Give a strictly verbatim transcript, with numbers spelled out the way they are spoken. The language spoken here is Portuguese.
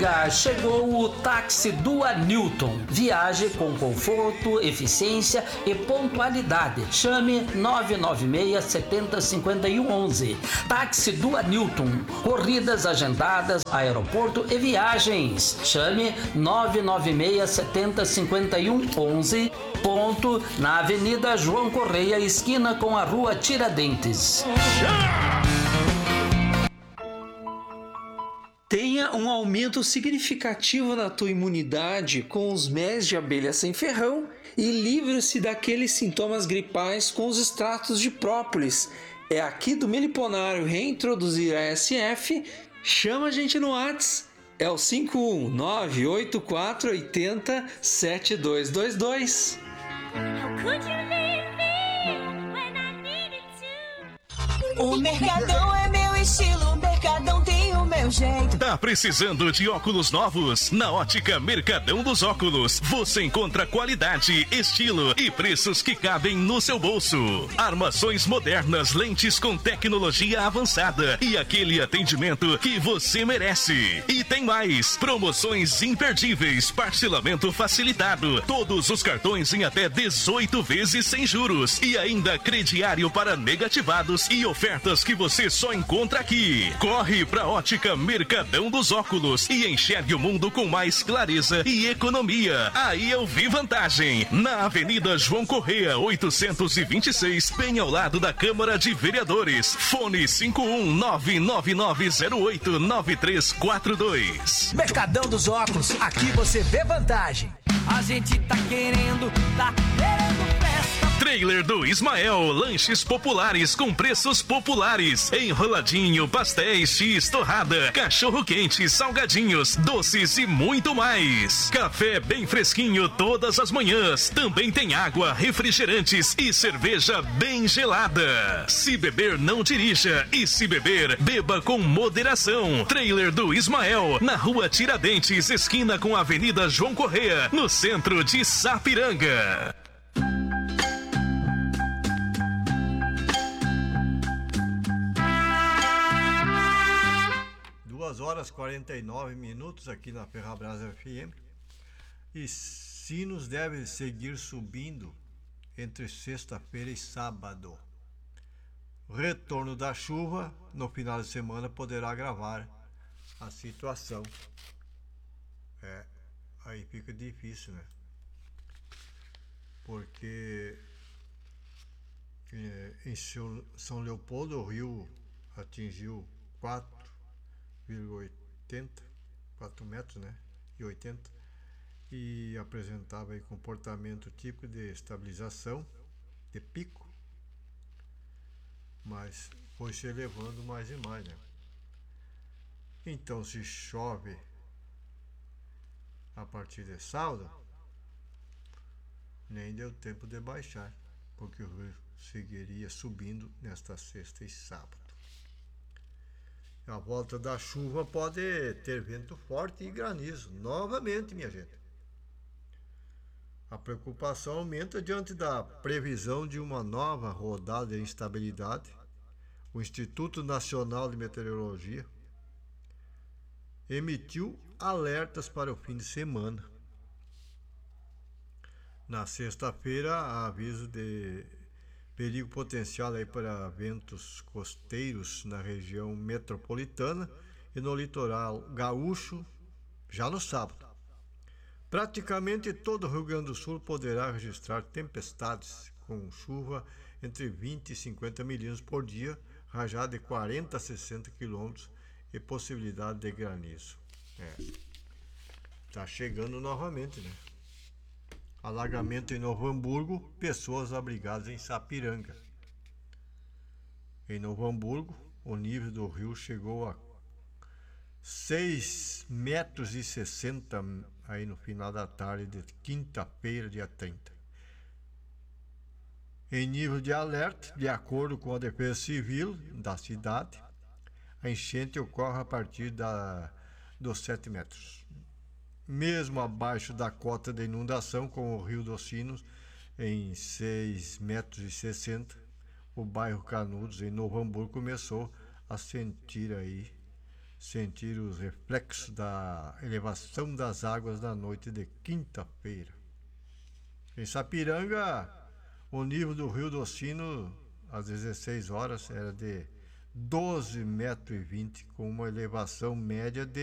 Sapiranga chegou o táxi Dua Newton. Viaje com conforto, eficiência e pontualidade. Chame nove nove seis, sete zero cinco um, onze. Táxi Dua Newton. Corridas agendadas, aeroporto e viagens. Chame nove nove seis, sete zero cinco um, onze. Ponto na Avenida João Correia, esquina com a Rua Tiradentes. Tenha um aumento significativo na tua imunidade com os mel de abelha sem ferrão e livre-se daqueles sintomas gripais com os extratos de própolis. É aqui do Meliponário reintroduzir a S F. Chama a gente no WhatsApp. É o cinco um nove oito quatro oito zero sete dois dois dois. O Mercadão é meu estilo, o Mercadão tem o meu jeito. Tá precisando de óculos novos? Na Ótica Mercadão dos Óculos, você encontra qualidade, estilo e preços que cabem no seu bolso. Armações modernas, lentes com tecnologia avançada e aquele atendimento que você merece. E tem mais, promoções imperdíveis, parcelamento facilitado, todos os cartões em até dezoito vezes sem juros e ainda crediário para negativados e ofertas que você só encontra aqui. Corre pra Ótica Mercadão dos Óculos e enxergue o mundo com mais clareza e economia. Aí eu vi vantagem. Na Avenida João Correia, oitocentos e vinte e seis, bem ao lado da Câmara de Vereadores. Fone cinco um nove nove nove zero oito nove três quatro dois. Mercadão dos Óculos, aqui você vê vantagem. A gente tá querendo, tá querendo festa. Trailer do Ismael, lanches populares com preços populares, enroladinho, pastéis, X, torrada, cachorro quente, salgadinhos, doces e muito mais. Café bem fresquinho todas as manhãs, também tem água, refrigerantes e cerveja bem gelada. Se beber, não dirija, e se beber, beba com moderação. Trailer do Ismael, na Rua Tiradentes, esquina com a Avenida João Correia, no centro de Sapiranga. duas horas e quarenta e nove minutos aqui na Ferrabras F M. E sinos devem seguir subindo entre sexta-feira e sábado. O retorno da chuva no final de semana poderá agravar a situação. É, aí fica difícil, né? Porque é, em São Leopoldo o rio atingiu quatro vírgula oitenta, quatro metros, né? E oitenta, e apresentava aí comportamento típico de estabilização, de pico, mas foi se elevando mais e mais, né? Então, se chove a partir de sábado, nem deu tempo de baixar, porque o rio seguiria subindo nesta sexta e sábado. A volta da chuva pode ter vento forte e granizo novamente, minha gente. A preocupação aumenta diante da previsão de uma nova rodada de instabilidade. O Instituto Nacional de Meteorologia emitiu alertas para o fim de semana. Na sexta-feira, aviso de perigo potencial aí para ventos costeiros na região metropolitana e no litoral gaúcho já no sábado. Praticamente todo o Rio Grande do Sul poderá registrar tempestades com chuva entre vinte e cinquenta milímetros por dia, rajada de quarenta a sessenta quilômetros e possibilidade de granizo. É, tá chegando novamente, né? Alagamento em Novo Hamburgo, pessoas abrigadas em Sapiranga. Em Novo Hamburgo, o nível do rio chegou a seis metros e sessenta aí no final da tarde de quinta-feira, dia trinta. Em nível de alerta, de acordo com a Defesa Civil da cidade, a enchente ocorre a partir da, dos sete metros. Mesmo abaixo da cota de inundação, com o Rio dos Sinos em seis metros e sessenta, o bairro Canudos, em Novo Hamburgo, começou a sentir aí sentir os reflexos da elevação das águas na noite de quinta-feira. Em Sapiranga, o nível do Rio Docino, às dezesseis horas, era de doze metros e vinte, com uma elevação média de